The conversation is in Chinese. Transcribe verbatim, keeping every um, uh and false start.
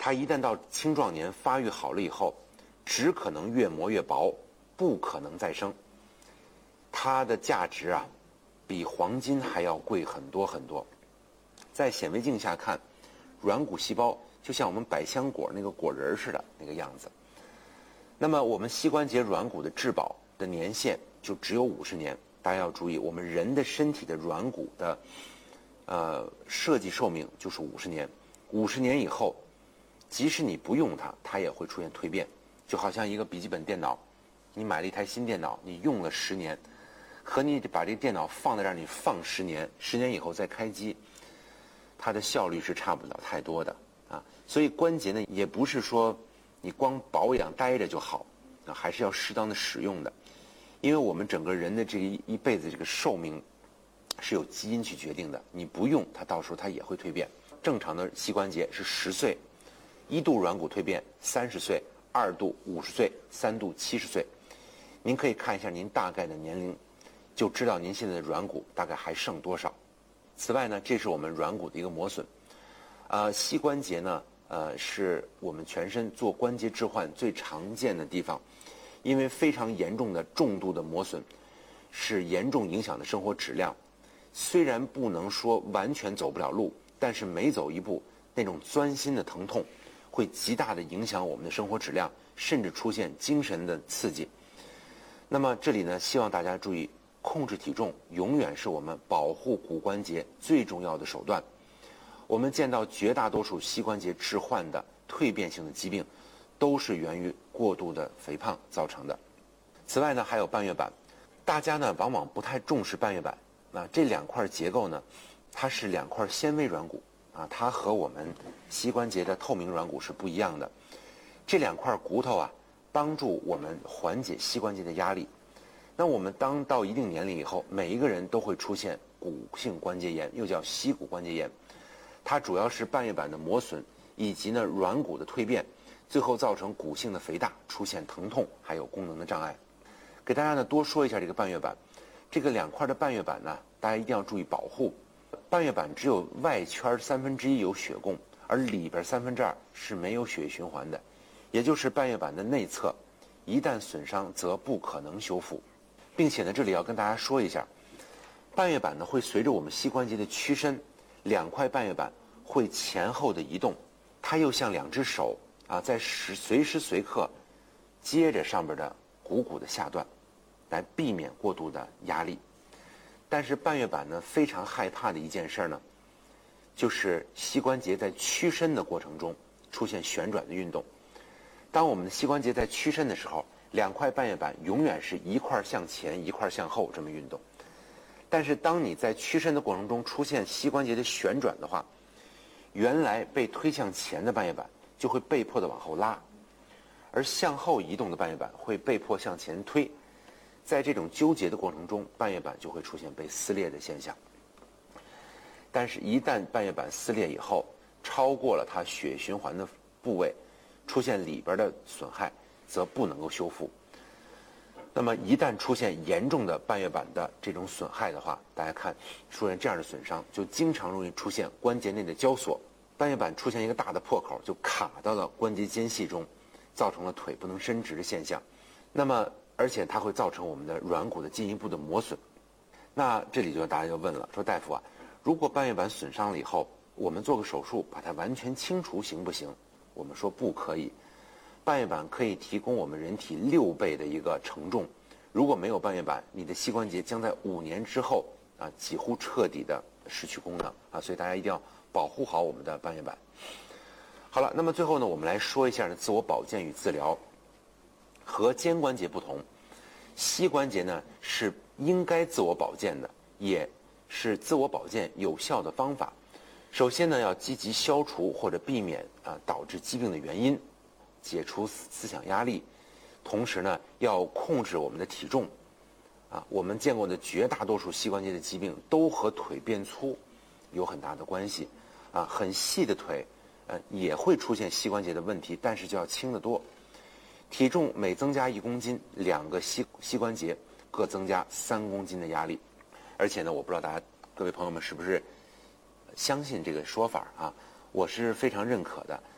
它一旦到青壮年发育好了以后，只可能越磨越薄，不可能再生。它的价值啊，比黄金还要贵很多很多。在显微镜下看，软骨细胞就像我们百香果那个果仁似的那个样子。那么我们膝关节软骨的质保的年限就只有五十年。大家要注意，我们人的身体的软骨的呃设计寿命就是五十年。五十年以后，即使你不用它，它也会出现蜕变。就好像一个笔记本电脑，你买了一台新电脑，你用了十年，和你把这个电脑放在这儿，你放十年，十年以后再开机，它的效率是差不了太多的啊。所以关节呢，也不是说你光保养待着就好啊，还是要适当的使用的。因为我们整个人的这一一辈子这个寿命是由基因去决定的，你不用它，到时候它也会蜕变。正常的膝关节是十岁，一度软骨蜕变三十岁，二度五十岁，三度七十岁。您可以看一下您大概的年龄，就知道您现在的软骨大概还剩多少。此外呢，这是我们软骨的一个磨损。呃，膝关节呢，呃，是我们全身做关节置换最常见的地方。因为非常严重的重度的磨损，是严重影响的生活质量。虽然不能说完全走不了路，但是每走一步，那种钻心的疼痛会极大的影响我们的生活质量，甚至出现精神的刺激。那么这里呢，希望大家注意，控制体重永远是我们保护骨关节最重要的手段。我们见到绝大多数膝关节置换的蜕变性的疾病，都是源于过度的肥胖造成的。此外呢，还有半月板，大家呢往往不太重视半月板。那这两块结构呢，它是两块纤维软骨啊，它和我们膝关节的透明软骨是不一样的。这两块骨头啊，帮助我们缓解膝关节的压力。那我们当到一定年龄以后，每一个人都会出现骨性关节炎，又叫膝骨关节炎。它主要是半月板的磨损以及呢软骨的蜕变，最后造成骨性的肥大，出现疼痛，还有功能的障碍。给大家呢多说一下这个半月板。这个两块的半月板呢，大家一定要注意保护。半月板只有外圈三分之一有血供，而里边三分之二是没有血液循环的，也就是半月板的内侧，一旦损伤则不可能修复。并且呢，这里要跟大家说一下，半月板呢会随着我们膝关节的屈伸，两块半月板会前后的移动，它又像两只手啊，在时随时随刻接着上边的股骨的下段，来避免过度的压力。但是半月板呢非常害怕的一件事呢，就是膝关节在屈伸的过程中出现旋转的运动。当我们的膝关节在屈伸的时候，两块半月板永远是一块向前一块向后这么运动。但是当你在屈伸的过程中出现膝关节的旋转的话，原来被推向前的半月板就会被迫的往后拉，而向后移动的半月板会被迫向前推。在这种纠结的过程中，半月板就会出现被撕裂的现象。但是一旦半月板撕裂以后，超过了它血液循环的部位，出现里边的损害，则不能够修复。那么一旦出现严重的半月板的这种损害的话，大家看出现这样的损伤，就经常容易出现关节内的胶锁，半月板出现一个大的破口，就卡到了关节间隙中，造成了腿不能伸直的现象。那么而且它会造成我们的软骨的进一步的磨损。那这里就大家就问了，说大夫啊，如果半月板损伤了以后，我们做个手术把它完全清除行不行？我们说不可以。半月板可以提供我们人体六倍的一个承重，如果没有半月板，你的膝关节将在五年之后啊几乎彻底的失去功能啊，所以大家一定要保护好我们的半月板。好了，那么最后呢，我们来说一下呢自我保健与治疗。和肩关节不同，膝关节呢是应该自我保健的，也是自我保健有效的方法。首先呢，要积极消除或者避免啊导致疾病的原因，解除思想压力，同时呢，要控制我们的体重。啊，我们见过的绝大多数膝关节的疾病都和腿变粗有很大的关系。啊，很细的腿，呃，也会出现膝关节的问题，但是就要轻得多。体重每增加一公斤，两个膝膝关节各增加三公斤的压力。而且呢，我不知道大家各位朋友们是不是相信这个说法啊？我是非常认可的。